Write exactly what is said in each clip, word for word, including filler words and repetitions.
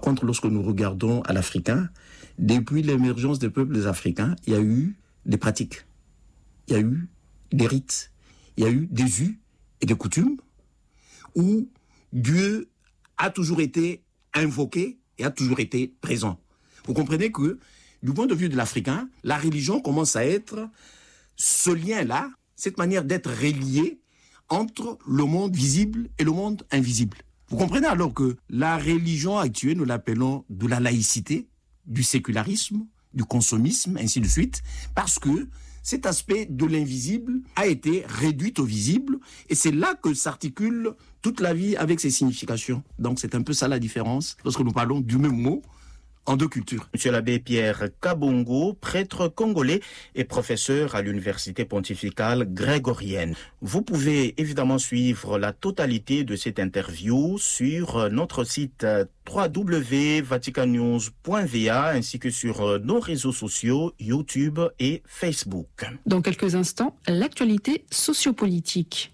contre, lorsque nous regardons à l'Africain, depuis l'émergence des peuples africains, il y a eu des pratiques, il y a eu des rites, il y a eu des us et des coutumes où Dieu a toujours été invoqué et a toujours été présent. Vous comprenez que, du point de vue de l'Africain, la religion commence à être ce lien-là, cette manière d'être relié entre le monde visible et le monde invisible. Vous comprenez alors que la religion actuelle, nous l'appelons de la laïcité, du sécularisme, du consomisme, ainsi de suite, parce que cet aspect de l'invisible a été réduit au visible, et c'est là que s'articule toute la vie avec ses significations. Donc c'est un peu ça la différence lorsque nous parlons du même mot en deux cultures. Monsieur l'abbé Pierre Kabongo, prêtre congolais et professeur à l'université pontificale grégorienne. Vous pouvez évidemment suivre la totalité de cette interview sur notre site w w w point vatican news point v a ainsi que sur nos réseaux sociaux YouTube et Facebook. Dans quelques instants, l'actualité sociopolitique.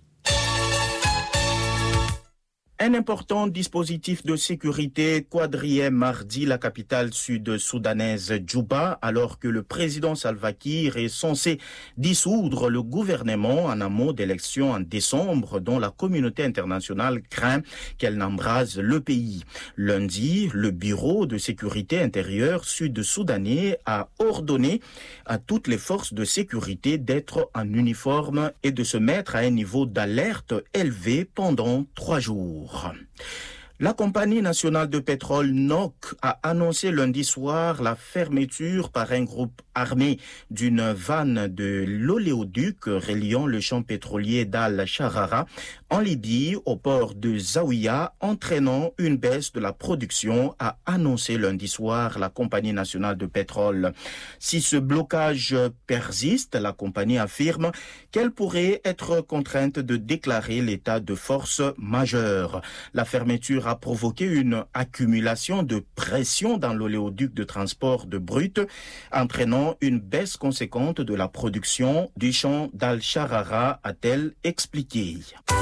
Un important dispositif de sécurité quadrillait mardi la capitale sud-soudanaise Djouba, alors que le président Salva Kiir est censé dissoudre le gouvernement en amont d'élections en décembre, dont la communauté internationale craint qu'elle n'embrase le pays. Lundi, le bureau de sécurité intérieure sud-soudanais a ordonné à toutes les forces de sécurité d'être en uniforme et de se mettre à un niveau d'alerte élevé pendant trois jours. La compagnie nationale de pétrole N O C a annoncé lundi soir la fermeture par un groupe armé d'une vanne de l'oléoduc reliant le champ pétrolier d'Al-Sharara en Libye au port de Zawiya, entraînant une baisse de la production, a annoncé lundi soir la compagnie nationale de pétrole. Si ce blocage persiste, la compagnie affirme qu'elle pourrait être contrainte de déclarer l'état de force majeure. La fermeture a provoqué une accumulation de pression dans l'oléoduc de transport de brut, entraînant une baisse conséquente de la production du champ d'Al-Sharara, a-t-elle expliqué.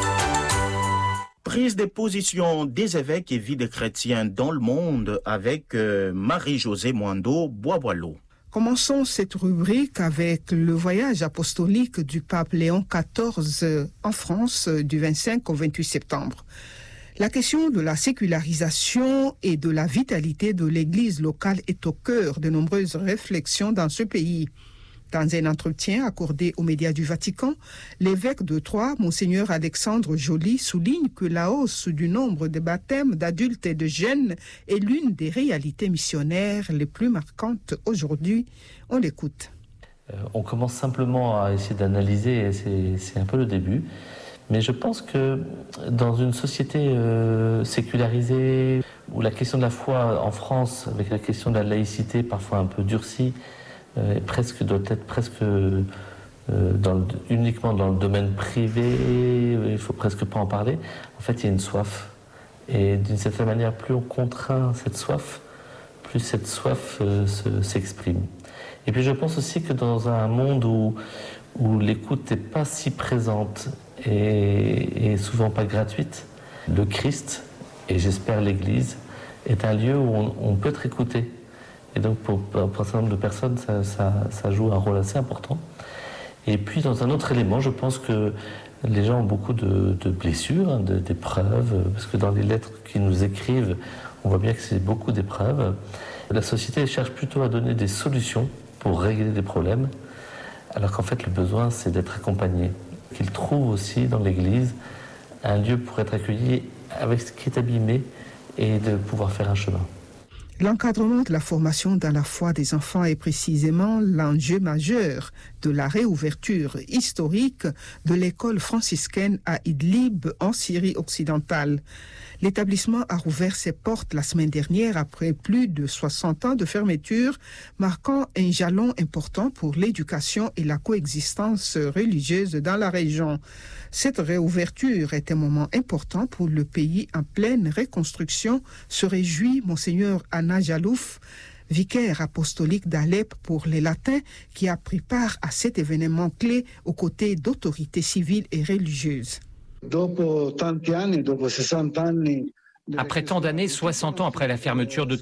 Prise de position des évêques et vie des chrétiens dans le monde avec euh, Marie-Josée Mwando Boisboileau. Commençons cette rubrique avec le voyage apostolique du pape Léon quatorze en France du vingt-cinq au vingt-huit septembre. La question de la sécularisation et de la vitalité de l'Église locale est au cœur de nombreuses réflexions dans ce pays. Dans un entretien accordé aux médias du Vatican, l'évêque de Troyes, Monseigneur Alexandre Joly, souligne que la hausse du nombre de baptêmes d'adultes et de jeunes est l'une des réalités missionnaires les plus marquantes aujourd'hui. On l'écoute. Euh, on commence simplement à essayer d'analyser, et c'est, c'est un peu le début. Mais je pense que dans une société euh, sécularisée, où la question de la foi en France, avec la question de la laïcité parfois un peu durcie, euh, presque, doit être presque euh, dans le, uniquement dans le domaine privé, il ne faut presque pas en parler. En fait, il y a une soif. Et d'une certaine manière, plus on contraint cette soif, plus cette soif euh, se, s'exprime. Et puis je pense aussi que dans un monde où, où l'écoute n'est pas si présente, et, et souvent pas gratuite, le Christ, et j'espère l'Église, est un lieu où on, on peut être écouté. Et donc pour, pour un certain nombre de personnes, ça, ça, ça joue un rôle assez important. Et puis dans un autre élément, je pense que les gens ont beaucoup de, de blessures, hein, de, d'épreuves, parce que dans les lettres qu'ils nous écrivent, on voit bien que c'est beaucoup d'épreuves. La société cherche plutôt à donner des solutions pour régler des problèmes, alors qu'en fait le besoin c'est d'être accompagné. Qu'ils trouvent aussi dans l'Église un lieu pour être accueillis avec ce qui est abîmé et de pouvoir faire un chemin. L'encadrement de la formation dans la foi des enfants est précisément l'enjeu majeur de la réouverture historique de l'école franciscaine à Idlib en Syrie occidentale. L'établissement a rouvert ses portes la semaine dernière après plus de soixante ans de fermeture, marquant un jalon important pour l'éducation et la coexistence religieuse dans la région. Cette réouverture est un moment important pour le pays en pleine reconstruction, se réjouit Monseigneur Anna Jalouf, vicaire apostolique d'Alep pour les Latins, qui a pris part à cet événement clé aux côtés d'autorités civiles et religieuses. Après tant d'années, soixante ans après la fermeture de